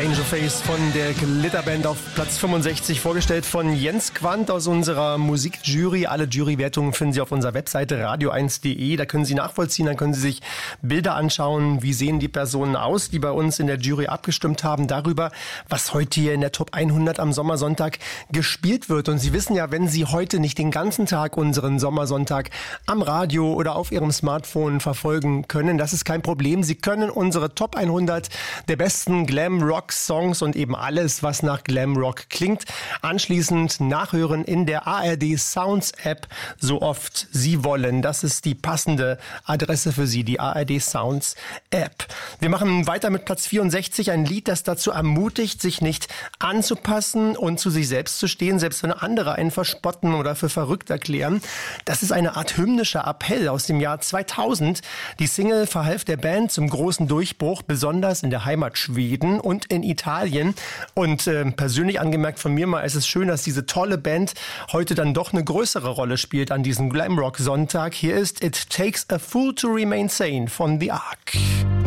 Angel Face von der Glitterband auf Platz 65, vorgestellt von Jens Quandt aus unserer Musikjury. Alle Jurywertungen finden Sie auf unserer Webseite radio1.de. Da können Sie nachvollziehen, dann können Sie sich Bilder anschauen, wie sehen die Personen aus, die bei uns in der Jury abgestimmt haben, darüber, was heute hier in der Top 100 am Sommersonntag gespielt wird. Und Sie wissen ja, wenn Sie heute nicht den ganzen Tag unseren Sommersonntag am Radio oder auf Ihrem Smartphone verfolgen können, das ist kein Problem. Sie können unsere Top 100 der besten Glam-Rock-Songs und eben alles, was nach Glam-Rock klingt, anschließend nachhören in der ARD Sounds App, so oft Sie wollen. Das ist die passende Adresse für Sie, die ARD Sounds App. Wir machen weiter mit Platz 64, ein Lied, das dazu ermutigt, sich nicht anzupassen und zu sich selbst zu stehen, selbst wenn andere einen verspotten oder für verrückt erklären. Das ist eine Art hymnischer Appell aus dem Jahr 2000. Die Single verhalf der Band zum großen Durchbruch, besonders in der Heimat Schweden und in Italien. Und persönlich angemerkt von mir mal, es ist schön, dass diese tolle Band heute dann doch eine größere Rolle spielt an diesem Glamrock-Sonntag. Hier ist It Takes a Fool to Remain Sane von The Ark.